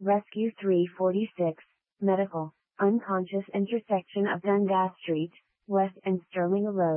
Rescue 346, Medical, unconscious intersection of Dundas Street, West and Sterling Road.